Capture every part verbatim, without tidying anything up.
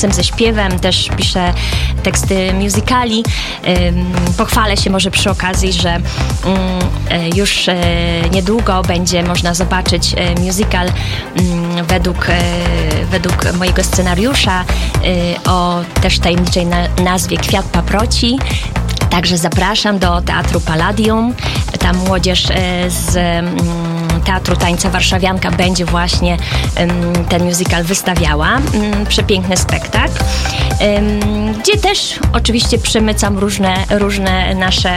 tańcem, ze śpiewem, też piszę teksty musicali. Pochwalę się może przy okazji, że już niedługo będzie można zobaczyć musical według, według mojego scenariusza o też tajemniczej nazwie Kwiat Paproci. Także zapraszam do Teatru Palladium. Tam młodzież z Teatru Tańca Warszawianka będzie właśnie ten musical wystawiała. Przepiękny spektakl, gdzie też oczywiście przemycam różne, różne nasze,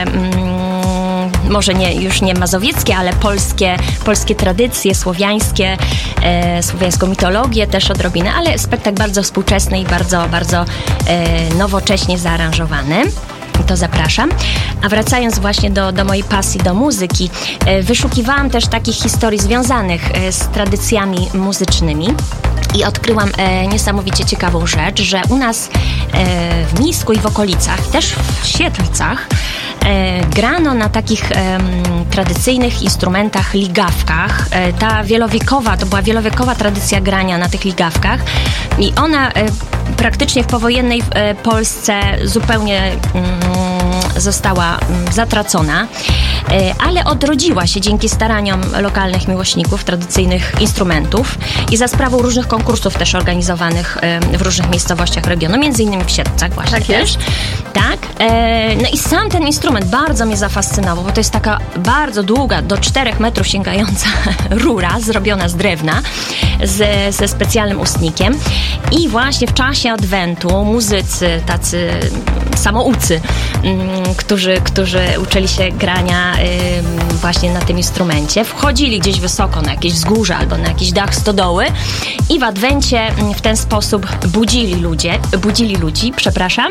może nie, już nie mazowieckie, ale polskie, polskie tradycje, słowiańskie, e, słowiańską mitologię też odrobinę, ale spektakl bardzo współczesny i bardzo, bardzo e, nowocześnie zaaranżowany. To zapraszam. A wracając właśnie do, do mojej pasji, do muzyki, e, wyszukiwałam też takich historii związanych e, z tradycjami muzycznymi i odkryłam e, niesamowicie ciekawą rzecz, że u nas e, w Mińsku i w okolicach, też w Siedlcach, e, grano na takich e, tradycyjnych instrumentach ligawkach. E, ta wielowiekowa, to była wielowiekowa tradycja grania na tych ligawkach i ona e, praktycznie w powojennej e, Polsce zupełnie mm, została mm, zatracona, e, ale odrodziła się dzięki staraniom lokalnych miłośników tradycyjnych instrumentów i za sprawą różnych konkursów też organizowanych e, w różnych miejscowościach regionu, między innymi w Siedlcach właśnie. Tak też. Jest. Tak. E, no i sam ten instrument bardzo mnie zafascynował, bo to jest taka bardzo długa, do czterech metrów sięgająca rura zrobiona z drewna, z, ze specjalnym ustnikiem i właśnie w czasie adwentu muzycy, tacy samoucy, mm, którzy, którzy uczyli się grania y, właśnie na tym instrumencie, wchodzili gdzieś wysoko na jakieś wzgórze albo na jakiś dach stodoły i w adwencie w ten sposób budzili ludzie, budzili ludzi, przepraszam, y,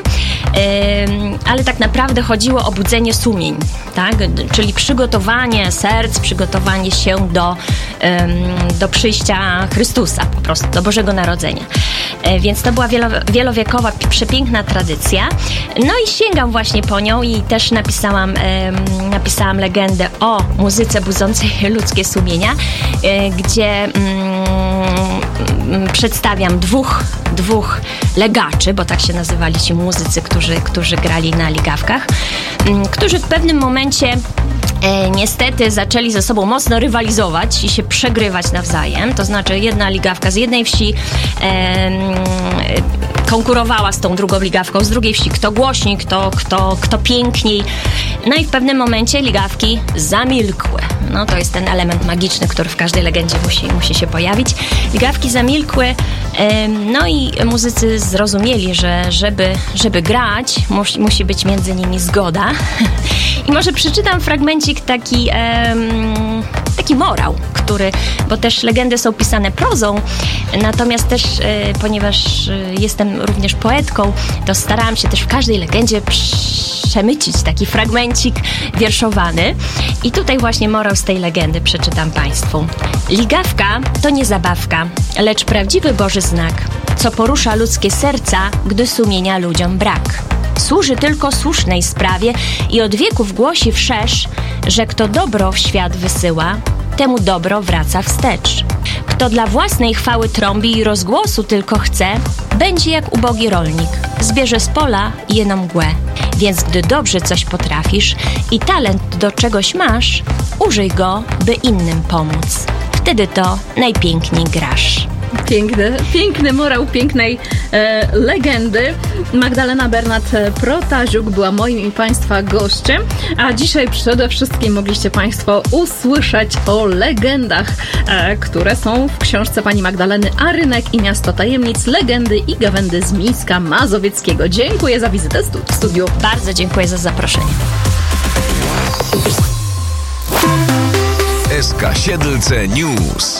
ale tak naprawdę chodziło o budzenie sumień, tak? Czyli przygotowanie serc, przygotowanie się do, y, do przyjścia Chrystusa, po prostu do Bożego Narodzenia. Y, więc to była wielo, wielowiekowa, przepiękna tradycja. No i sięgam właśnie po nią i też napisałam, e, napisałam legendę o muzyce budzącej ludzkie sumienia, e, gdzie mm, przedstawiam dwóch, dwóch legaczy, bo tak się nazywali ci muzycy, którzy, którzy grali na ligawkach, m, którzy w pewnym momencie E, niestety zaczęli ze sobą mocno rywalizować i się przegrywać nawzajem, to znaczy jedna ligawka z jednej wsi e, konkurowała z tą drugą ligawką z drugiej wsi, kto głośniej, kto, kto, kto piękniej. No i w pewnym momencie ligawki zamilkły. No to jest ten element magiczny, który w każdej legendzie musi, musi się pojawić. Ligawki zamilkły, e, no i muzycy zrozumieli, że żeby, żeby grać, musi, musi być między nimi zgoda. I może przeczytam fragmencik taki, um, taki morał, który, bo też legendy są pisane prozą, natomiast też, e, ponieważ e, jestem również poetką, to starałam się też w każdej legendzie przemycić taki fragmencik wierszowany. I tutaj właśnie morał z tej legendy przeczytam Państwu. Ligawka to nie zabawka, lecz prawdziwy Boży znak, co porusza ludzkie serca, gdy sumienia ludziom brak. Służy tylko słusznej sprawie i od wieków głosi wszerz, że kto dobro w świat wysyła, temu dobro wraca wstecz. Kto dla własnej chwały trąbi i rozgłosu tylko chce, będzie jak ubogi rolnik, zbierze z pola jeno mgłę. Więc gdy dobrze coś potrafisz i talent do czegoś masz, użyj go, by innym pomóc. Wtedy to najpiękniej grasz. Piękny, piękny morał pięknej e, legendy. Magdalena Bernat-Protaziuk była moim i Państwa gościem, a dzisiaj przede wszystkim mogliście Państwo usłyszeć o legendach, e, które są w książce pani Magdaleny Arynek i Miasto Tajemnic, legendy i gawędy z Mińska Mazowieckiego. Dziękuję za wizytę w studiu. Bardzo dziękuję za zaproszenie. S K Siedlce News.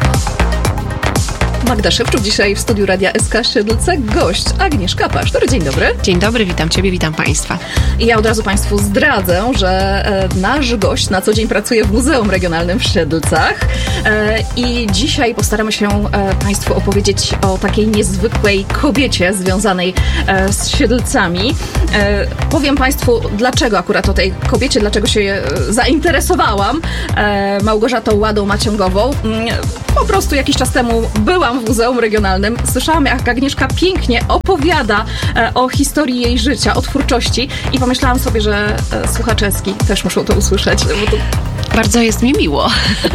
Magda Szewczuk, dzisiaj w studiu Radia S K Siedlce gość Agnieszka Pasztor. Dzień dobry. Dzień dobry, witam Ciebie, witam Państwa. I ja od razu Państwu zdradzę, że e, nasz gość na co dzień pracuje w Muzeum Regionalnym w Siedlcach e, i dzisiaj postaramy się e, Państwu opowiedzieć o takiej niezwykłej kobiecie związanej e, z Siedlcami. E, powiem Państwu, dlaczego akurat o tej kobiecie, dlaczego się e, zainteresowałam e, Małgorzatą Ładą Maciągową. E, po prostu jakiś czas temu byłam byłam w Muzeum Regionalnym, słyszałam, jak Agnieszka pięknie opowiada e, o historii jej życia, o twórczości i pomyślałam sobie, że e, słuchaczewski też muszą to usłyszeć. Bo to... Bardzo jest mi miło,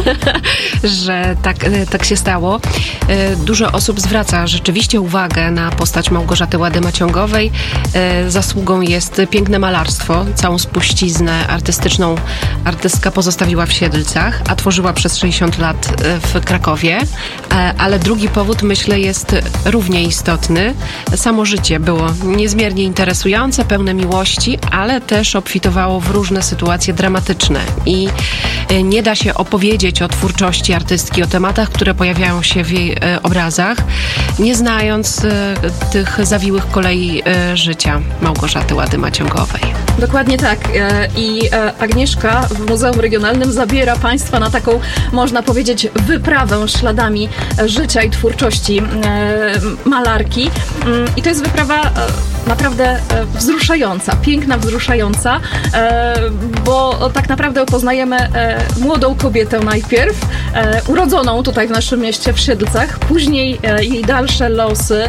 że tak, tak się stało. Dużo osób zwraca rzeczywiście uwagę na postać Małgorzaty Łady-Maciągowej. Zasługą jest piękne malarstwo. Całą spuściznę artystyczną artystka pozostawiła w Siedlcach, a tworzyła przez sześćdziesiąt lat w Krakowie. Ale drugi powód, myślę, jest równie istotny. Samo życie było niezmiernie interesujące, pełne miłości, ale też obfitowało w różne sytuacje dramatyczne. I nie da się opowiedzieć o twórczości artystki, o tematach, które pojawiają się w jej e, obrazach, nie znając e, tych zawiłych kolei e, życia Małgorzaty Łady-Maciągowej. Dokładnie tak. E, I e, Agnieszka w Muzeum Regionalnym zabiera Państwa na taką, można powiedzieć, wyprawę śladami życia i twórczości e, malarki. I to jest wyprawa e, naprawdę wzruszająca, piękna, wzruszająca, e, bo tak naprawdę poznajemy e, młodą kobietę najpierw, e, urodzoną tutaj w naszym mieście w Siedlcach, później e, jej dalsze losy,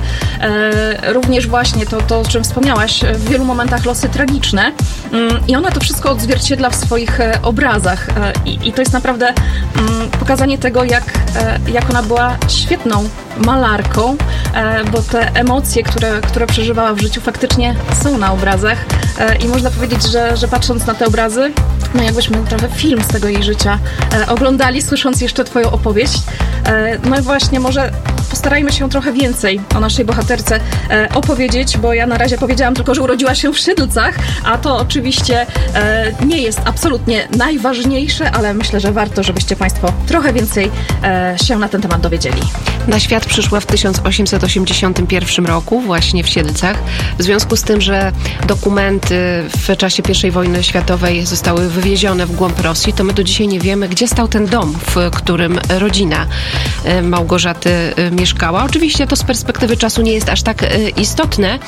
e, również właśnie to, to, o czym wspomniałaś, w wielu momentach losy tragiczne mm, i ona to wszystko odzwierciedla w swoich e, obrazach e, i, i to jest naprawdę mm, pokazanie tego, jak, e, jak ona była świetną malarką, e, bo te emocje, które, które przeżywała w życiu, faktycznie są na obrazach e, i można powiedzieć, że, że patrząc na te obrazy, no jakbyśmy trochę film z tego jej życia e, oglądali, słysząc jeszcze twoją opowieść. E, no i właśnie może postarajmy się trochę więcej o naszej bohaterce e, opowiedzieć, bo ja na razie powiedziałam tylko, że urodziła się w Siedlcach, a to oczywiście e, nie jest absolutnie najważniejsze, ale myślę, że warto, żebyście Państwo trochę więcej e, się na ten temat dowiedzieli. Na świat przyszła w tysiąc osiemset osiemdziesiątym pierwszym roku, właśnie w Siedlcach. W związku z tym, że dokumenty w czasie pierwszej wojny światowej zostały wywiezione w głąb Rosji, to my do dzisiaj nie wiemy, gdzie stał ten dom, w którym rodzina Małgorzaty mieszkała. Oczywiście to z perspektywy czasu nie jest aż tak istotne.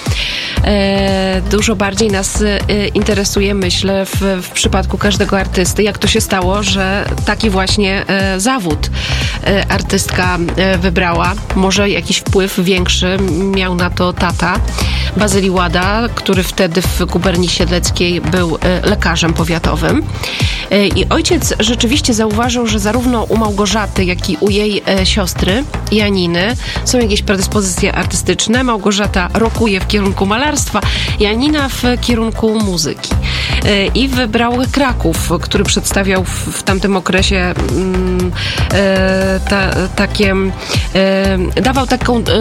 Dużo bardziej nas interesuje, myślę, w, w przypadku każdego artysty, jak to się stało, że taki właśnie zawód artystka wybrała. Może jakiś wpływ większy miał na to tata, Bazyli Łada, który wtedy w guberni siedleckiej był lekarzem powiatowym. I ojciec rzeczywiście zauważył, że zarówno u Małgorzaty, jak i u jej siostry Janiny są jakieś predyspozycje artystyczne. Małgorzata rokuje w kierunku malarstwa, Janina w kierunku muzyki. I wybrał Kraków, który przedstawiał w, w tamtym okresie mm, e, ta, takie, e, dawał taką e,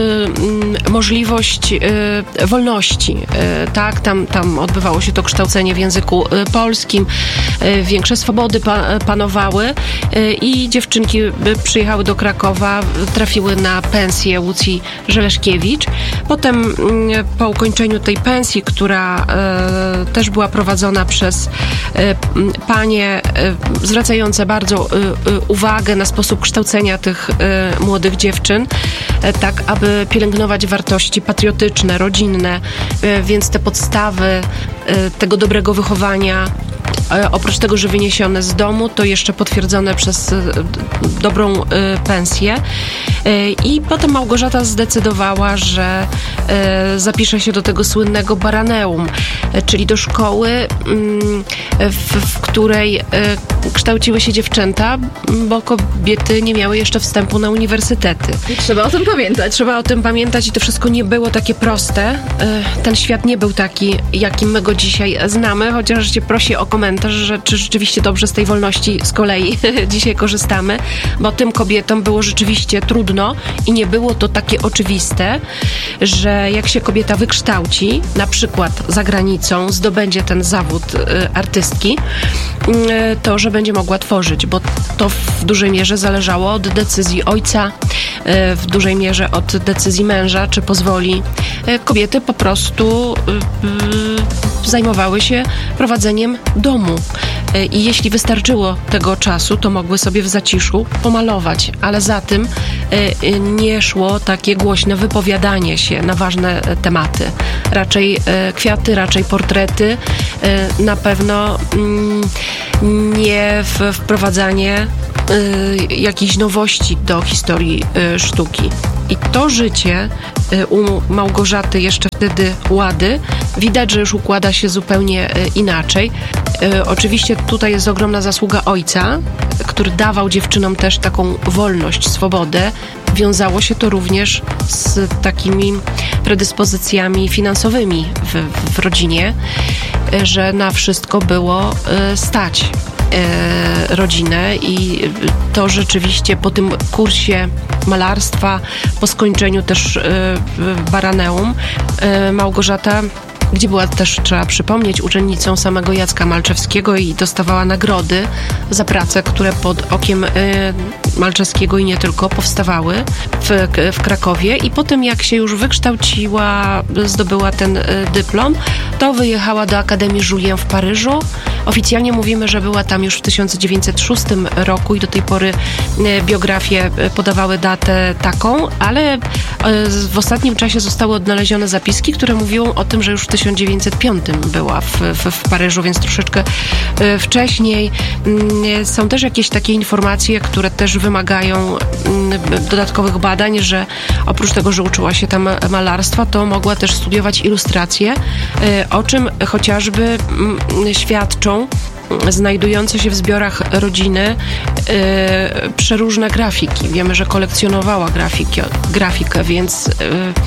możliwość e, wolności. E, tak, tam, tam odbywało się to kształcenie w języku e, polskim, e, większe swobody pa, panowały e, i dziewczynki przyjechały do Krakowa, trafiły na pensję Łucji Żeleszkiewicz. Potem e, po ukończeniu tej pensji, która e, też była prowadzona przez e, panie e, zwracające bardzo e, e, uwagę na sposób kształcenia tych e, młodych dziewczyn, e, tak aby pielęgnować wartości patriotyczne, rodzinne, e, więc te podstawy e, tego dobrego wychowania, e, oprócz tego, że wyniesione z domu, to jeszcze potwierdzone przez e, dobrą e, pensję. E, I potem Małgorzata zdecydowała, że e, zapisze się do tego słynnego Baraneum, e, czyli do szkoły, m, w, w której e, kształciły się dziewczęta, bo kobiety nie miały jeszcze wstępu na uniwersytety. I trzeba o tym pamiętać. Trzeba o tym pamiętać i to wszystko nie było takie proste. E, ten świat nie był taki, jakim my go dzisiaj znamy, chociaż cię prosi o komentarz, że czy rzeczywiście dobrze z tej wolności z kolei dzisiaj korzystamy, bo tym kobietom było rzeczywiście trudno i nie było to takie oczywiste, że jak się kobieta wykształci, na przykład za granicą, zdobędzie ten zawód y, artystki, y, to, że będzie mogła tworzyć, bo to w dużej mierze zależało od decyzji ojca, y, w dużej mierze od decyzji męża, czy pozwoli. Y, kobiety po prostu y, y, zajmowały się prowadzeniem domu. Y, I jeśli wystarczyło tego czasu, to mogły sobie w zaciszu pomalować, ale za tym y, y, nie szło takie głośne wypowiadanie się na ważne y, tematy. Raczej y, kwiaty, raczej portrety, y, na pewno y, nie w, wprowadzanie y, jakiejś nowości do historii y, sztuki. I to życie y, u Małgorzaty jeszcze wtedy Łady widać, że już układa się zupełnie y, inaczej. Y, oczywiście tutaj jest ogromna zasługa ojca, który dawał dziewczynom też taką wolność, swobodę. Wiązało się to również z takimi predyspozycjami finansowymi w, w rodzinie, że na wszystko było y, stać y, rodzinę i to rzeczywiście po tym kursie malarstwa, po skończeniu też y, Baraneum, y, Małgorzata, gdzie była też, trzeba przypomnieć, uczennicą samego Jacka Malczewskiego i dostawała nagrody za prace, które pod okiem y, Malczewskiego i nie tylko powstawały w, w Krakowie. I potem jak się już wykształciła, zdobyła ten y, dyplom, to wyjechała do Akademii Julian w Paryżu. Oficjalnie mówimy, że była tam już w tysiąc dziewięćset szóstym roku i do tej pory y, biografie podawały datę taką, ale y, w ostatnim czasie zostały odnalezione zapiski, które mówią o tym, że już w tysiąc dziewięćset piątym była w, w, w Paryżu, więc troszeczkę y, wcześniej. Y, są też jakieś takie informacje, które też wymagają y, dodatkowych badań, że oprócz tego, że uczyła się tam malarstwa, to mogła też studiować ilustrację, y, o czym chociażby y, świadczą znajdujące się w zbiorach rodziny y, przeróżne grafiki. Wiemy, że kolekcjonowała grafiki, grafikę, więc y,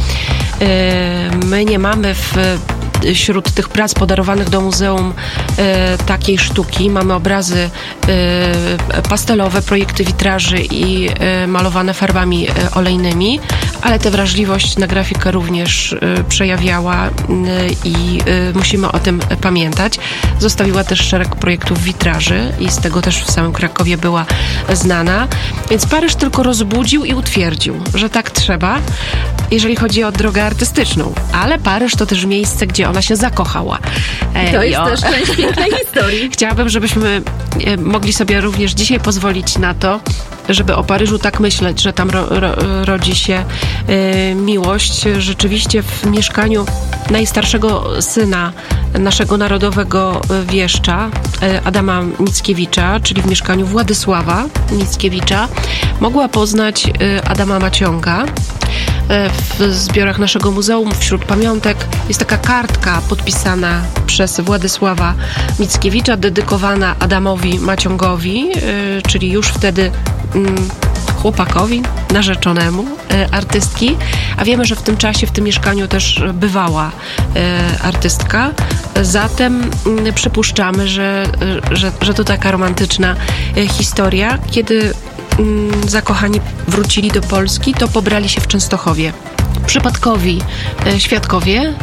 y, my nie mamy w wśród tych prac podarowanych do muzeum e, takiej sztuki. Mamy obrazy e, pastelowe, projekty witraży i e, malowane farbami e, olejnymi, ale tę wrażliwość na grafikę również e, przejawiała e, i e, musimy o tym pamiętać. Zostawiła też szereg projektów witraży i z tego też w samym Krakowie była znana. Więc Paryż tylko rozbudził i utwierdził, że tak trzeba, jeżeli chodzi o drogę artystyczną. Ale Paryż to też miejsce, gdzie ona się zakochała. E, to jest o... też część pięknej historii. Chciałabym, żebyśmy e, mogli sobie również dzisiaj pozwolić na to, żeby o Paryżu tak myśleć, że tam ro, ro, rodzi się e, miłość. Rzeczywiście w mieszkaniu najstarszego syna naszego narodowego wieszcza, e, Adama Mickiewicza, czyli w mieszkaniu Władysława Mickiewicza, mogła poznać e, Adama Maciąga. W zbiorach naszego muzeum wśród pamiątek jest taka kartka podpisana przez Władysława Mickiewicza, dedykowana Adamowi Maciągowi, czyli już wtedy chłopakowi, narzeczonemu artystki, a wiemy, że w tym czasie, w tym mieszkaniu też bywała artystka, zatem przypuszczamy, że, że, że to taka romantyczna historia. Kiedy zakochani wrócili do Polski, to pobrali się w Częstochowie. Przypadkowi e, świadkowie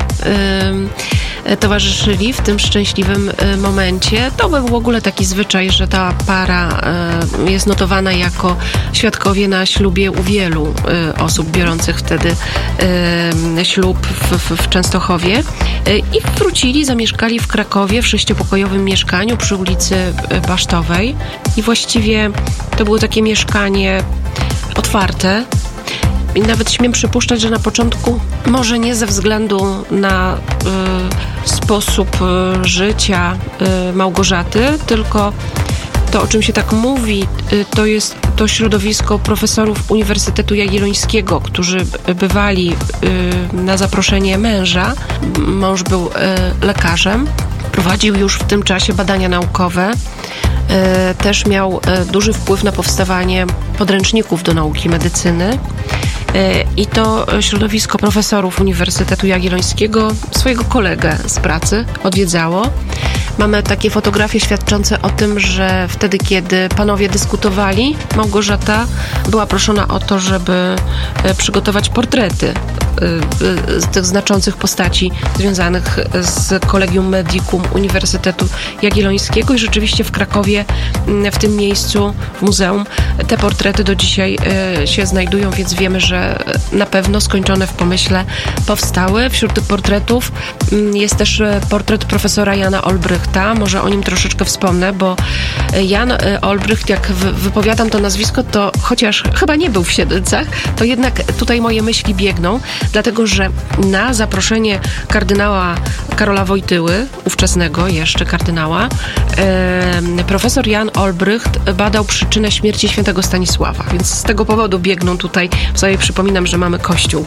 e, towarzyszyli w tym szczęśliwym e, momencie. To był w ogóle taki zwyczaj, że ta para e, jest notowana jako świadkowie na ślubie u wielu e, osób biorących wtedy e, ślub w, w, w Częstochowie e, i wrócili, zamieszkali w Krakowie w sześciopokojowym mieszkaniu przy ulicy Basztowej i właściwie to było takie mieszkanie otwarte. I nawet śmiem przypuszczać, że na początku może nie ze względu na y, sposób y, życia y, Małgorzaty, tylko to, o czym się tak mówi, y, to jest to środowisko profesorów Uniwersytetu Jagiellońskiego, którzy bywali y, na zaproszenie męża. Mąż był y, lekarzem, prowadził już w tym czasie badania naukowe. Też miał duży wpływ na powstawanie podręczników do nauki medycyny i to środowisko profesorów Uniwersytetu Jagiellońskiego swojego kolegę z pracy odwiedzało. Mamy takie fotografie świadczące o tym, że wtedy, kiedy panowie dyskutowali, Małgorzata była proszona o to, żeby przygotować portrety z tych znaczących postaci związanych z Collegium Medicum Uniwersytetu Jagiellońskiego i rzeczywiście w Krakowie, w tym miejscu, w muzeum, te portrety do dzisiaj się znajdują, więc wiemy, że na pewno skończone w pomyśle powstały. Wśród tych portretów jest też portret profesora Jana Olbrychta. Może o nim troszeczkę wspomnę, bo Jan Olbrycht, jak wypowiadam to nazwisko, to chociaż chyba nie był w Siedlcach, to jednak tutaj moje myśli biegną. dlatego że na zaproszenie kardynała Karola Wojtyły, ówczesnego jeszcze kardynała, e, profesor Jan Olbrycht badał przyczynę śmierci świętego Stanisława, więc z tego powodu biegną tutaj, sobie przypominam, że mamy kościół,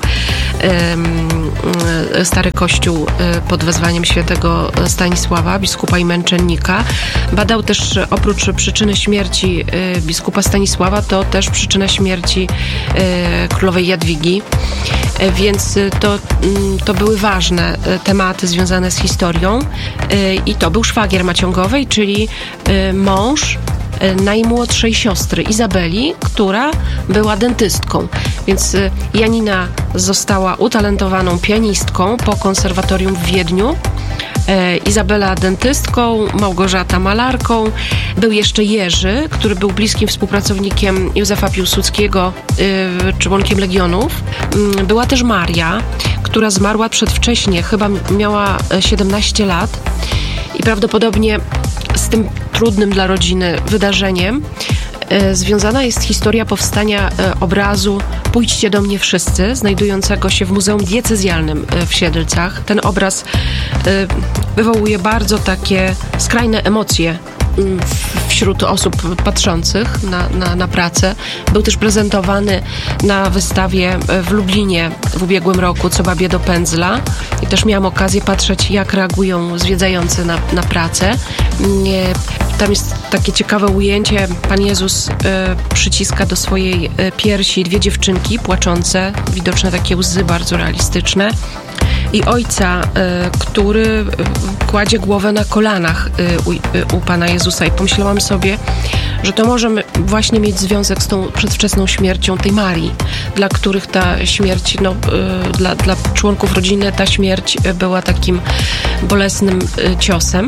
e, stary kościół e, pod wezwaniem świętego Stanisława, biskupa i męczennika. Badał też oprócz przyczyny śmierci e, biskupa Stanisława, to też przyczynę śmierci e, królowej Jadwigi, e, więc to, to były ważne tematy związane z historią e, i to był szwagier Maciągowej, czyli e, mąż najmłodszej siostry Izabeli, która była dentystką. Więc Janina została utalentowaną pianistką po konserwatorium w Wiedniu. E, Izabela dentystką, Małgorzata malarką. Był jeszcze Jerzy, który był bliskim współpracownikiem Józefa Piłsudskiego, e, członkiem Legionów. E, była też Maria, która zmarła przedwcześnie, chyba miała siedemnaście lat i prawdopodobnie z tym trudnym dla rodziny wydarzeniem e, związana jest historia powstania e, obrazu Pójdźcie do mnie wszyscy, znajdującego się w Muzeum Diecezjalnym e, w Siedlcach. Ten obraz e, wywołuje bardzo takie skrajne emocje m, wśród osób patrzących na, na, na pracę. Był też prezentowany na wystawie w Lublinie w ubiegłym roku, Co babie do pędzla. I też miałam okazję patrzeć, jak reagują zwiedzający na, na pracę. Tam jest takie ciekawe ujęcie. Pan Jezus y, przyciska do swojej y, piersi dwie dziewczynki płaczące, widoczne takie łzy bardzo realistyczne. I ojca, y, który y, kładzie głowę na kolanach y, u, y, u Pana Jezusa. I pomyślałam sobie, że to może właśnie mieć związek z tą przedwczesną śmiercią tej Marii, dla których ta śmierć, no, y, dla, dla członków rodziny ta śmierć była takim bolesnym y, ciosem.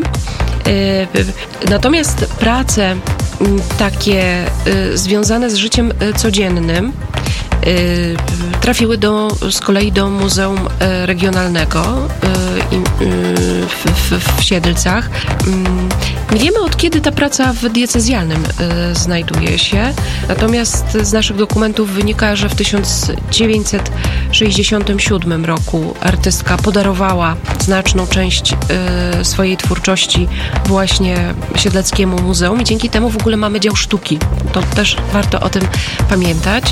Natomiast prace takie związane z życiem codziennym trafiły do, z kolei do Muzeum Regionalnego w, w, w Siedlcach. Nie wiemy, od kiedy ta praca w diecezjalnym znajduje się, natomiast z naszych dokumentów wynika, że w tysiąc dziewięćset sześćdziesiątym siódmym roku artystka podarowała znaczną część swojej twórczości właśnie Siedleckiemu Muzeum i dzięki temu w ogóle mamy dział sztuki. To też warto o tym pamiętać.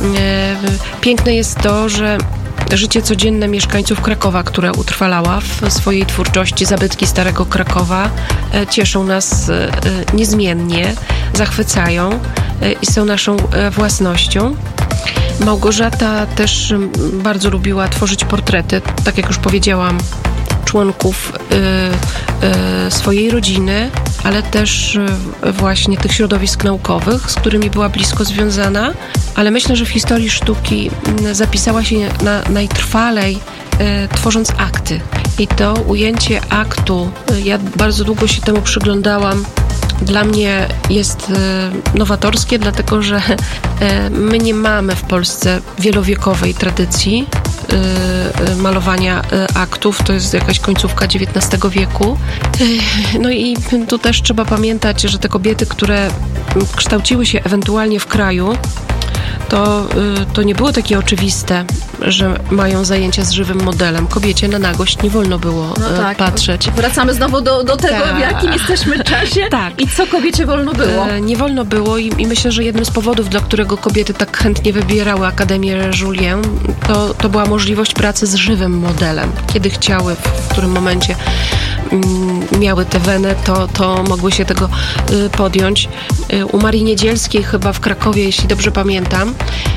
Piękne jest to, że życie codzienne mieszkańców Krakowa, które utrwalała w swojej twórczości, zabytki Starego Krakowa, cieszą nas niezmiennie, zachwycają i są naszą własnością. Małgorzata też bardzo lubiła tworzyć portrety, tak jak już powiedziałam, członków y, y, swojej rodziny, ale też y, właśnie tych środowisk naukowych, z którymi była blisko związana. Ale myślę, że w historii sztuki y, zapisała się na, najtrwalej y, tworząc akty. I to ujęcie aktu, y, ja bardzo długo się temu przyglądałam. Dla mnie jest y, nowatorskie, dlatego że y, my nie mamy w Polsce wielowiekowej tradycji y, y, malowania y, aktów. To jest jakaś końcówka dziewiętnastego wieku. Y, no i tu też trzeba pamiętać, że te kobiety, które kształciły się ewentualnie w kraju, to, to nie było takie oczywiste, że mają zajęcia z żywym modelem. Kobiecie na nagość nie wolno było no tak. patrzeć. Wracamy znowu do, do tego, tak. w jakim jesteśmy czasie tak. i co kobiecie wolno było. E, nie wolno było i, i myślę, że jednym z powodów, dla którego kobiety tak chętnie wybierały Akademię Julię, to, to była możliwość pracy z żywym modelem. Kiedy chciały, w którym momencie mm, miały tę wenę, to, to mogły się tego y, podjąć. Y, u Marii Niedzielskiej chyba w Krakowie, jeśli dobrze pamiętam,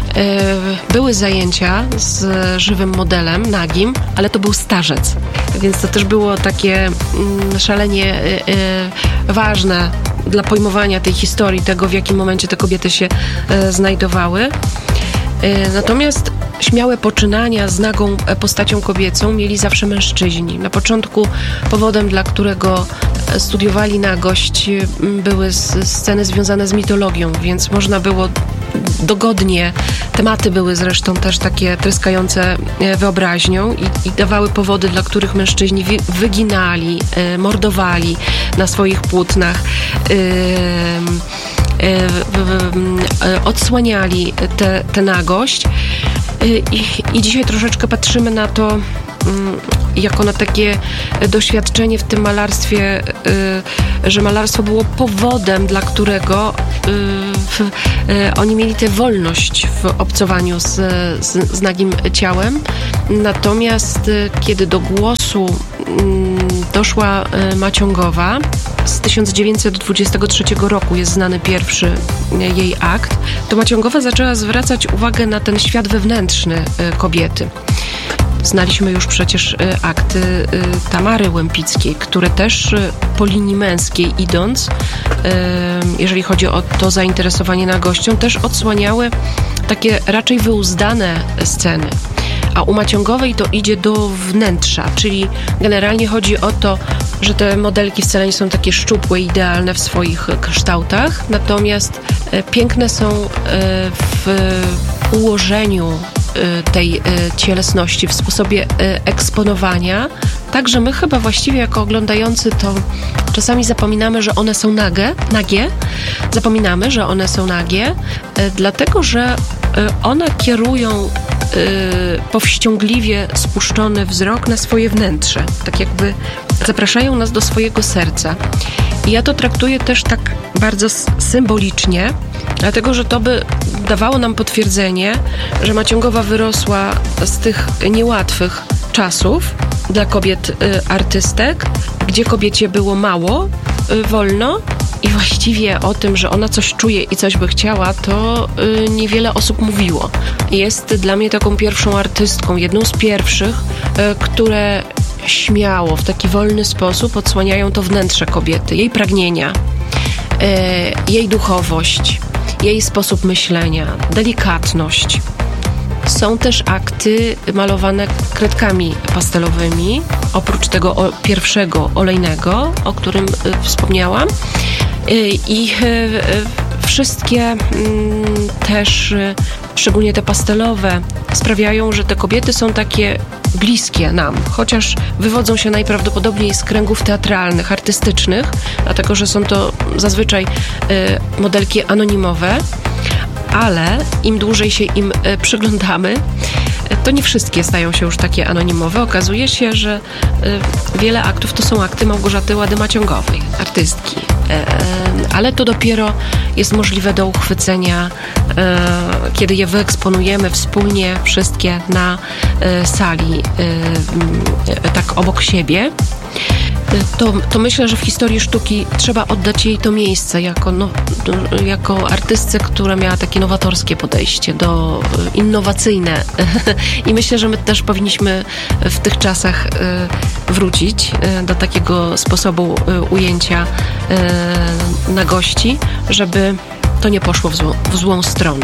y, były zajęcia z żywym modelem, nagim, ale to był starzec. Więc to też było takie mm, szalenie y, y, ważne dla pojmowania tej historii, tego w jakim momencie te kobiety się y, znajdowały. Y, natomiast śmiałe poczynania z nagą postacią kobiecą mieli zawsze mężczyźni. Na początku powodem, dla którego studiowali nagość, były sceny związane z mitologią, więc można było dogodnie, tematy były zresztą też takie tryskające wyobraźnią i, i dawały powody, dla których mężczyźni wy, wyginali, mordowali na swoich płótnach. odsłaniali tę nagość. I, I dzisiaj troszeczkę patrzymy na to jako na takie doświadczenie w tym malarstwie, że malarstwo było powodem, dla którego oni mieli tę wolność w obcowaniu z, z, z nagim ciałem. Natomiast kiedy do głosu doszła Maciągowa, z tysiąc dziewięćset dwudziestego trzeciego roku jest znany pierwszy jej akt, to Maciągowa zaczęła zwracać uwagę na ten świat wewnętrzny kobiety. Znaliśmy już przecież akty Tamary Łempickiej, które też po linii męskiej idąc, jeżeli chodzi o to zainteresowanie nagością, też odsłaniały takie raczej wyuzdane sceny. A u Maciągowej to idzie do wnętrza, czyli generalnie chodzi o to, że te modelki wcale nie są takie szczupłe, idealne w swoich kształtach, natomiast piękne są w ułożeniu tej cielesności, w sposobie eksponowania. Także my chyba właściwie jako oglądający to czasami zapominamy, że one są nagie, nagie. Zapominamy, że one są nagie, dlatego że one kierują powściągliwie spuszczony wzrok na swoje wnętrze. Tak jakby zapraszają nas do swojego serca. I ja to traktuję też tak bardzo symbolicznie, dlatego że to by dawało nam potwierdzenie, że Maciągowa wyrosła z tych niełatwych czasów dla kobiet y, artystek, gdzie kobiecie było mało, y, wolno i właściwie o tym, że ona coś czuje i coś by chciała, to y, niewiele osób mówiło. Jest dla mnie taką pierwszą artystką, jedną z pierwszych, y, które śmiało, w taki wolny sposób odsłaniają to wnętrze kobiety, jej pragnienia, y, jej duchowość, jej sposób myślenia, delikatność. Są też akty malowane kredkami pastelowymi, oprócz tego o, pierwszego olejnego, o którym y, wspomniałam. Y, I y, wszystkie y, też, y, szczególnie te pastelowe, sprawiają, że te kobiety są takie bliskie nam, chociaż wywodzą się najprawdopodobniej z kręgów teatralnych, artystycznych, dlatego że są to zazwyczaj y, modelki anonimowe, ale im dłużej się im y, przyglądamy, to nie wszystkie stają się już takie anonimowe. Okazuje się, że y, wiele aktów to są akty Małgorzaty Łady-Maciągowej, artystki. Y, y, ale to dopiero jest możliwe do uchwycenia, y, kiedy je wyeksponujemy wspólnie wszystkie na y, sali, y, y, tak obok siebie. To, to myślę, że w historii sztuki trzeba oddać jej to miejsce jako, no, jako artystce, która miała takie nowatorskie podejście, do innowacyjne. I myślę, że my też powinniśmy w tych czasach wrócić do takiego sposobu ujęcia nagości, żeby to nie poszło w złą, w złą stronę.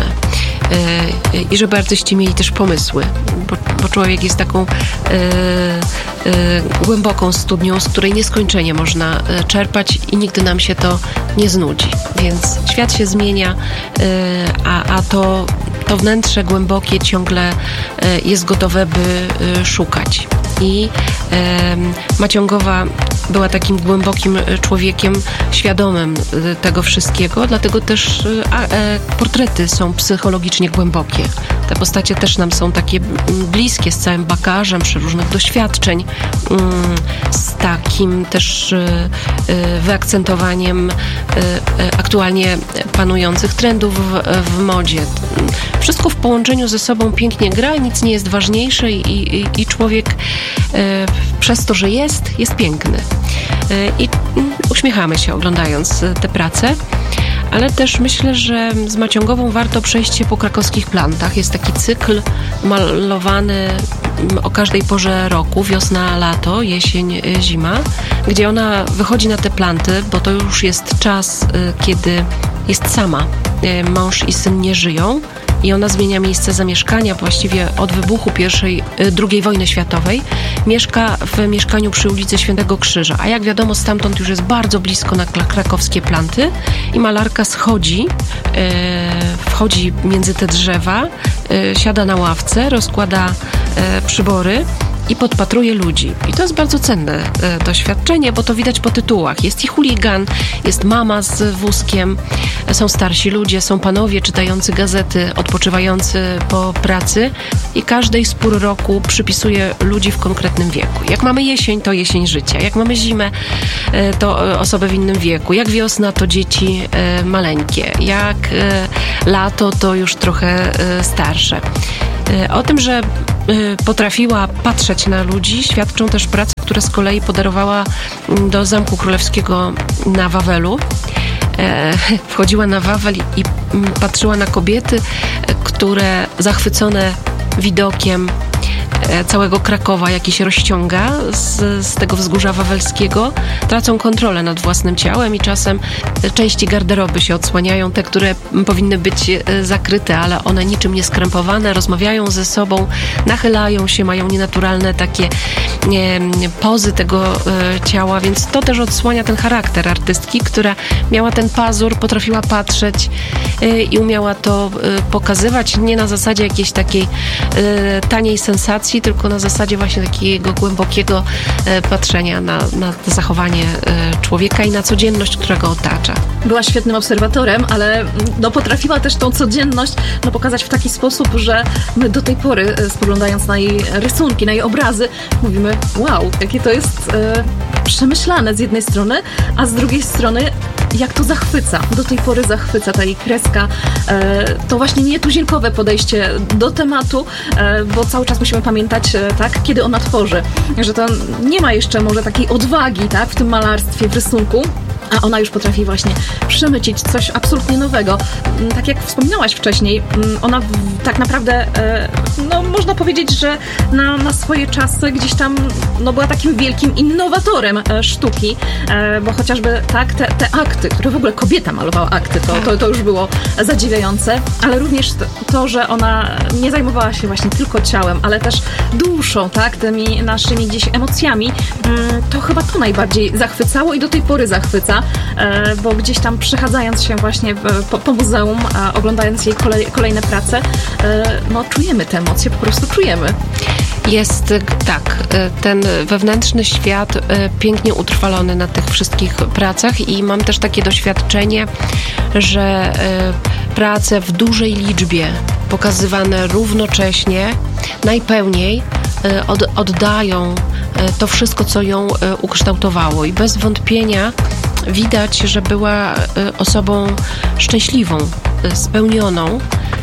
I żeby artyści mieli też pomysły, bo, bo człowiek jest taką e, e, głęboką studnią, z której nieskończenie można czerpać i nigdy nam się to nie znudzi. Więc świat się zmienia, e, a, a to, to wnętrze głębokie ciągle e, jest gotowe, by e, szukać. I e, Maciągowa była takim głębokim człowiekiem, świadomym tego wszystkiego, dlatego też a, e, portrety są psychologicznie głębokie. Te postacie też nam są takie bliskie, z całym bagażem przeróżnych doświadczeń, z takim też wyakcentowaniem aktualnie panujących trendów w, w modzie. Wszystko w połączeniu ze sobą pięknie gra, nic nie jest ważniejsze i, i, i człowiek przez to, że jest, jest piękny. I uśmiechamy się oglądając te prace. Ale też myślę, że z Maciągową warto przejść się po krakowskich plantach. Jest taki cykl malowany o każdej porze roku, wiosna, lato, jesień, zima, gdzie ona wychodzi na te planty, bo to już jest czas, kiedy jest sama. Mąż i syn nie żyją i ona zmienia miejsce zamieszkania właściwie od wybuchu pierwszej, drugiej wojny światowej. Mieszka w mieszkaniu przy ulicy Świętego Krzyża, a jak wiadomo stamtąd już jest bardzo blisko na krakowskie planty i malarka schodzi, e, wchodzi między te drzewa, e, siada na ławce, rozkłada e, przybory i podpatruje ludzi. I to jest bardzo cenne e, doświadczenie, bo to widać po tytułach. Jest i chuligan, jest mama z wózkiem, są starsi ludzie, są panowie czytający gazety, odpoczywający po pracy i każdej z pór roku przypisuje ludzi w konkretnym wieku. Jak mamy jesień, to jesień życia. Jak mamy zimę, e, to e, osoby w innym wieku. Jak wiosna, to dzieci e, maleńkie. Jak e, lato, to już trochę e, starsze. E, o tym, że potrafiła patrzeć na ludzi, świadczą też prace, które z kolei podarowała do Zamku Królewskiego na Wawelu. E, wchodziła na Wawel i patrzyła na kobiety, które zachwycone widokiem całego Krakowa, jaki się rozciąga z, z tego wzgórza wawelskiego, tracą kontrolę nad własnym ciałem i czasem części garderoby się odsłaniają, te, które powinny być zakryte, ale one niczym nie skrępowane, rozmawiają ze sobą, nachylają się, mają nienaturalne takie nie, pozy tego e, ciała, więc to też odsłania ten charakter artystki, która miała ten pazur, potrafiła patrzeć e, i umiała to e, pokazywać, nie na zasadzie jakiejś takiej e, taniej sensacji, tylko na zasadzie właśnie takiego głębokiego e, patrzenia na, na zachowanie e, człowieka i na codzienność, która go otacza. Była świetnym obserwatorem, ale no, potrafiła też tą codzienność no, pokazać w taki sposób, że my do tej pory, e, spoglądając na jej rysunki, na jej obrazy, mówimy, wow, jakie to jest e, przemyślane z jednej strony, a z drugiej strony jak to zachwyca. Do tej pory zachwyca ta jej kreska. E, to właśnie nietuzinkowe podejście do tematu, e, bo cały czas musimy pamiętać, e, tak, kiedy ona tworzy. Że to nie ma jeszcze może takiej odwagi, tak, w tym malarstwie, w rysunku, a ona już potrafi właśnie przemycić coś absolutnie nowego. Tak jak wspominałaś wcześniej, ona tak naprawdę, no można powiedzieć, że na, na swoje czasy gdzieś tam no, była takim wielkim innowatorem sztuki, bo chociażby tak, te, te akty, które w ogóle kobieta malowała akty, to, to, to już było zadziwiające, ale również to, że ona nie zajmowała się właśnie tylko ciałem, ale też duszą, tak, tymi naszymi gdzieś emocjami, to chyba to najbardziej zachwycało i do tej pory zachwyca, bo gdzieś tam przechadzając się właśnie po, po muzeum, oglądając jej kolej, kolejne prace, no czujemy te emocje, po prostu czujemy. Jest tak, ten wewnętrzny świat pięknie utrwalony na tych wszystkich pracach i mam też takie doświadczenie, że prace w dużej liczbie pokazywane równocześnie najpełniej od, oddają to wszystko, co ją ukształtowało i bez wątpienia widać, że była osobą szczęśliwą, spełnioną,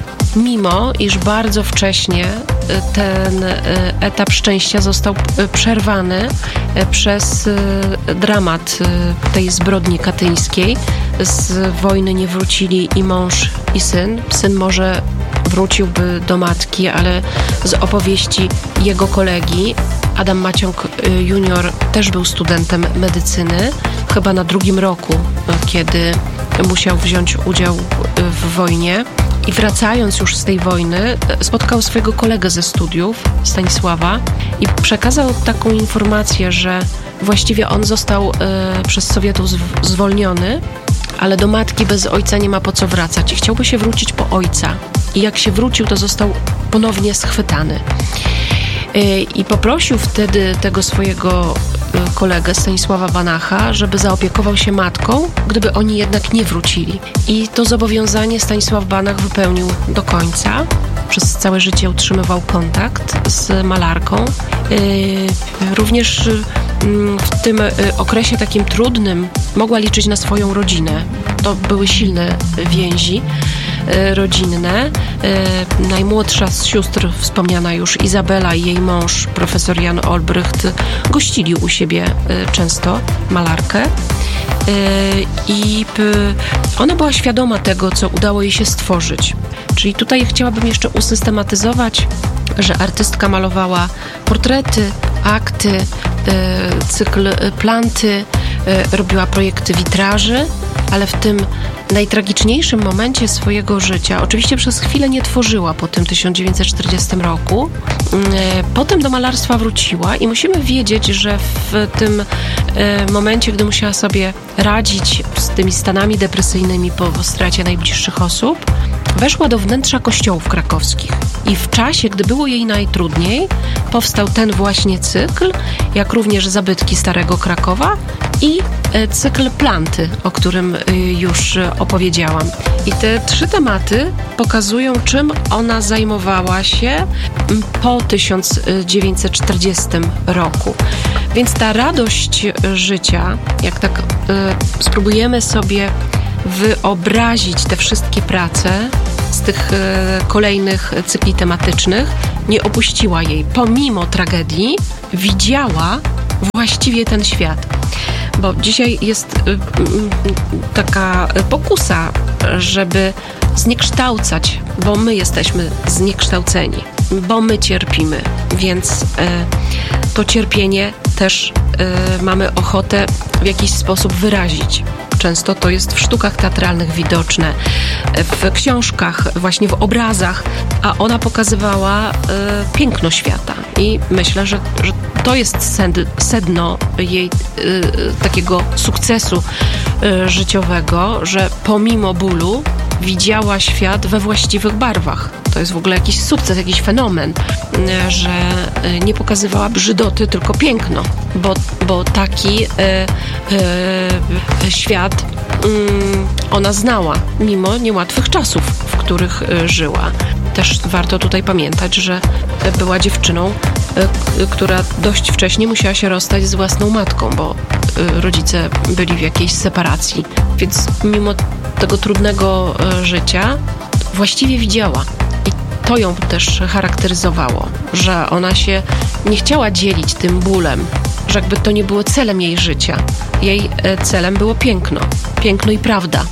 mimo iż bardzo wcześnie ten etap szczęścia został przerwany przez dramat tej zbrodni katyńskiej. Z wojny nie wrócili i mąż, i syn. Syn może wróciłby do matki, ale z opowieści jego kolegi, Adam Maciąg junior też był studentem medycyny, chyba na drugim roku, kiedy musiał wziąć udział w wojnie. I wracając już z tej wojny, spotkał swojego kolegę ze studiów, Stanisława, i przekazał taką informację, że właściwie on został y, przez Sowietów zw- zwolniony, ale do matki bez ojca nie ma po co wracać i chciałby się wrócić po ojca. I jak się wrócił, to został ponownie schwytany. Y, I poprosił wtedy tego swojego kolegę Stanisława Banacha, żeby zaopiekował się matką, gdyby oni jednak nie wrócili. I to zobowiązanie Stanisław Banach wypełnił do końca. Przez całe życie utrzymywał kontakt z malarką. Również w tym okresie takim trudnym mogła liczyć na swoją rodzinę. To były silne więzi rodzinne. Najmłodsza z sióstr, wspomniana już Izabela i jej mąż, profesor Jan Olbrycht, gościli u siebie często malarkę. I ona była świadoma tego, co udało jej się stworzyć. Czyli tutaj chciałabym jeszcze usystematyzować, że artystka malowała portrety, akty, cykl planty, robiła projekty witraży, ale w tym najtragiczniejszym momencie swojego życia, oczywiście przez chwilę nie tworzyła po tym tysiąc dziewięćset czterdziestym roku, potem do malarstwa wróciła i musimy wiedzieć, że w tym momencie, gdy musiała sobie radzić z tymi stanami depresyjnymi po stracie najbliższych osób, weszła do wnętrza kościołów krakowskich. I w czasie, gdy było jej najtrudniej, powstał ten właśnie cykl, jak również zabytki Starego Krakowa i cykl Planty, o którym już opowiedziałam. I te trzy tematy pokazują, czym ona zajmowała się po tysiąc dziewięćset czterdziestym roku. Więc ta radość życia, jak tak y, spróbujemy sobie wyobrazić te wszystkie prace z tych y, kolejnych cykli tematycznych, nie opuściła jej. Pomimo tragedii widziała właściwie ten świat. Bo dzisiaj jest y, y, taka pokusa, żeby zniekształcać, bo my jesteśmy zniekształceni, bo my cierpimy, więc y, to cierpienie też y, mamy ochotę w jakiś sposób wyrazić. Często to jest w sztukach teatralnych widoczne, w książkach, właśnie w obrazach, a ona pokazywała y, piękno świata. I myślę, że, że to jest sedno jej y, takiego sukcesu y, życiowego, że pomimo bólu widziała świat we właściwych barwach. To jest w ogóle jakiś sukces, jakiś fenomen, że nie pokazywała brzydoty, tylko piękno, bo, bo taki y, y, świat y, ona znała, mimo niełatwych czasów, w których y, żyła. Też warto tutaj pamiętać, że była dziewczyną, y, która dość wcześnie musiała się rozstać z własną matką, bo y, rodzice byli w jakiejś separacji. Więc mimo tego trudnego y, życia właściwie widziała. To ją też charakteryzowało, że ona się nie chciała dzielić tym bólem, że jakby to nie było celem jej życia. Jej celem było piękno, piękno i prawda.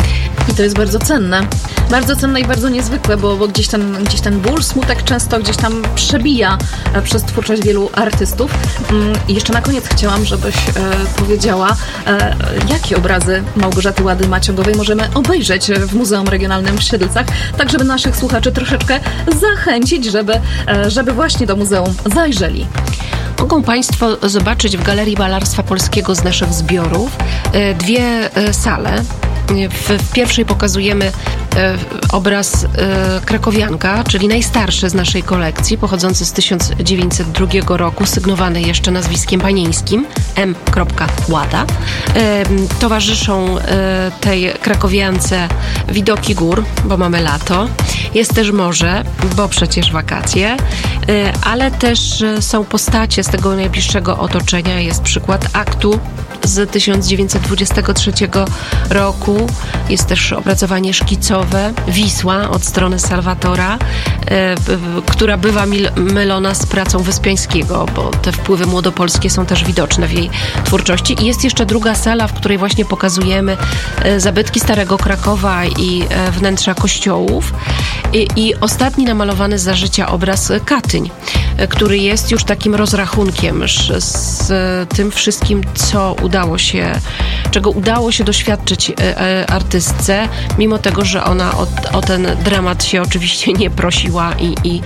I to jest bardzo cenne. Bardzo cenne i bardzo niezwykłe, bo, bo gdzieś, ten, gdzieś ten ból, smutek często gdzieś tam przebija e, przez twórczość wielu artystów. Mm, I jeszcze na koniec chciałam, żebyś e, powiedziała, e, jakie obrazy Małgorzaty Łady Maciągowej możemy obejrzeć w Muzeum Regionalnym w Siedlcach, tak żeby naszych słuchaczy troszeczkę zachęcić, żeby, e, żeby właśnie do muzeum zajrzeli. Mogą Państwo zobaczyć w Galerii Malarstwa Polskiego z naszych zbiorów e, dwie e, sale. W, w pierwszej pokazujemy e, obraz e, Krakowianka, czyli najstarszy z naszej kolekcji, pochodzący z tysiąc dziewięćset drugiego roku, sygnowany jeszcze nazwiskiem panieńskim M. Łada. E, towarzyszą e, tej krakowiance widoki gór, bo mamy lato. Jest też morze, bo przecież wakacje, e, ale też są postacie z tego najbliższego otoczenia. Jest przykład aktu z tysiąc dziewięćset dwudziestego trzeciego roku. Jest też opracowanie szkicowe Wisła od strony Salwatora, e, która bywa mil, mylona z pracą Wyspiańskiego, bo te wpływy młodopolskie są też widoczne w jej twórczości. I jest jeszcze druga sala, w której właśnie pokazujemy e, zabytki Starego Krakowa i e, wnętrza kościołów. I, i ostatni namalowany za życia obraz Katyń, e, który jest już takim rozrachunkiem z, z tym wszystkim, co udało się, czego udało się doświadczyć e, artystce, mimo tego, że ona o, o ten dramat się oczywiście nie prosiła i, i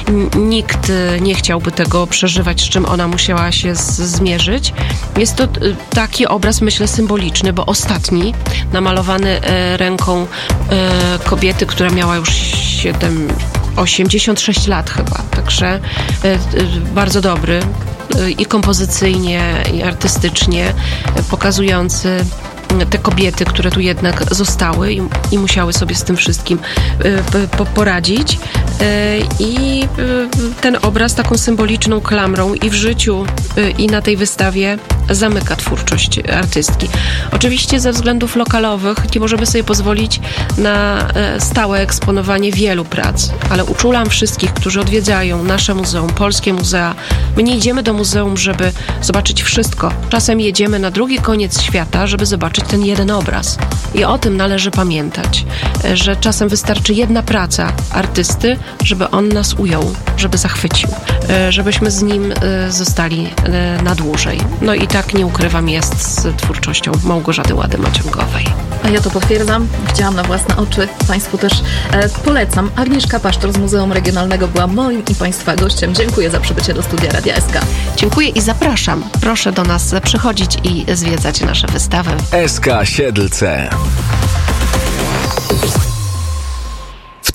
nikt nie chciałby tego przeżywać, z czym ona musiała się z, zmierzyć. Jest to taki obraz, myślę, symboliczny, bo ostatni, namalowany e, ręką e, kobiety, która miała już siedem, osiemdziesiąt sześć lat chyba, także e, e, bardzo dobry i kompozycyjnie, i artystycznie, pokazujący te kobiety, które tu jednak zostały i, i musiały sobie z tym wszystkim y, po, poradzić. Y, I y, ten obraz taką symboliczną klamrą i w życiu, y, i na tej wystawie zamyka twórczość artystki. Oczywiście ze względów lokalowych nie możemy sobie pozwolić na y, stałe eksponowanie wielu prac, ale uczulam wszystkich, którzy odwiedzają nasze muzeum, polskie muzea. My nie idziemy do muzeum, żeby zobaczyć wszystko. Czasem jedziemy na drugi koniec świata, żeby zobaczyć ten jeden obraz. I o tym należy pamiętać, że czasem wystarczy jedna praca artysty, żeby on nas ujął, żeby zachwycił, żebyśmy z nim zostali na dłużej. No i tak, nie ukrywam, jest z twórczością Małgorzaty Łady Maciągowej. A ja to potwierdzam, widziałam na własne oczy, Państwu też e, polecam. Agnieszka Pasztor z Muzeum Regionalnego była moim i Państwa gościem. Dziękuję za przybycie do studia Radia S K. Dziękuję i zapraszam. Proszę do nas przychodzić i zwiedzać nasze wystawy. S K Siedlce.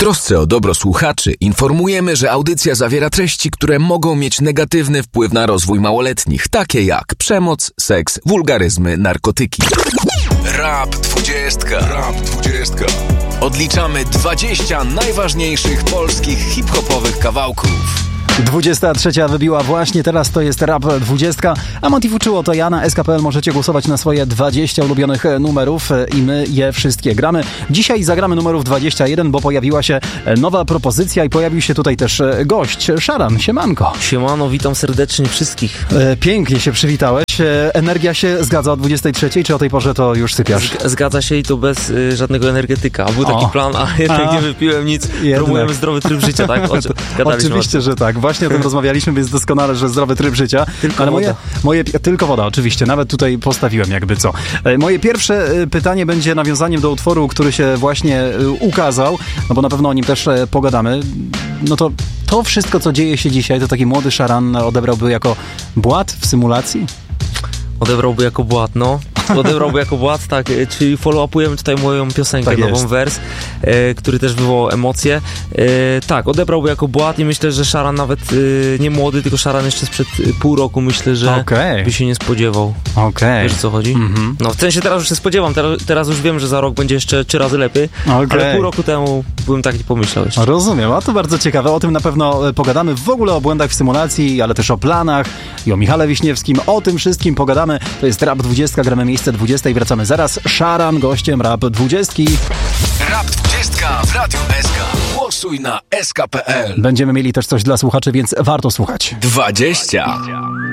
trosce o dobro słuchaczy informujemy, że audycja zawiera treści, które mogą mieć negatywny wpływ na rozwój małoletnich, takie jak przemoc, seks, wulgaryzmy, narkotyki. Rap dwudziestka. Rap dwudziestka. Odliczamy dwadzieścia najważniejszych polskich hip-hopowych kawałków. dwudziesta trzecia wybiła właśnie teraz, to jest Rap dwudziestka, a Motiv uczyło to ja na S K P L. Możecie głosować na swoje dwadzieścia ulubionych numerów i my je wszystkie gramy. Dzisiaj zagramy numerów dwadzieścia jeden, bo pojawiła się nowa propozycja i pojawił się tutaj też gość, Szaran. Siemanko. Siemano, witam serdecznie wszystkich. Pięknie się przywitałeś. Energia się zgadza o dwudziestej trzeciej, czy o tej porze to już sypiasz? Zgadza się i to bez y, żadnego energetyka. Był taki o. plan, a jednak a. nie wypiłem nic. Jednak. Promujemy zdrowy tryb życia, tak? O, oczywiście, że tak. Właśnie o tym rozmawialiśmy, więc doskonale, że zdrowy tryb życia. Tylko ale woda. Moje, moje, tylko woda, oczywiście. Nawet tutaj postawiłem jakby co. Moje pierwsze pytanie będzie nawiązaniem do utworu, który się właśnie ukazał, no bo na pewno o nim też pogadamy. No to to wszystko, co dzieje się dzisiaj, to taki młody Szaran odebrałby jako błat w symulacji? Odebrałby jako błat, no. Odebrałby jako błat, tak, czyli follow-upujemy tutaj moją piosenkę, tak nową wers, e, który też wywołał emocje. E, tak, odebrałby jako błat i myślę, że Szaran nawet e, nie młody, tylko Szaran jeszcze sprzed pół roku, myślę, że okay. by się nie spodziewał. Okay. Wiesz, o co chodzi? Mm-hmm. No, w sensie teraz już się spodziewam, teraz, teraz już wiem, że za rok będzie jeszcze trzy razy lepiej, okay. ale pół roku temu bym tak nie pomyślał jeszcze. Rozumiem, a to bardzo ciekawe, o tym na pewno pogadamy, w ogóle o błędach w symulacji, ale też o planach i o Michale Wiśniewskim, o tym wszystkim pogadamy. To jest Rap dwudziestka, gramy miejsce dwudzieste i wracamy zaraz. Szaran gościem Rap dwudziestki. Rap dwudziestka w Radiu S K. Głosuj na S K kropka P L. Będziemy mieli też coś dla słuchaczy, więc warto słuchać. dwadzieścia.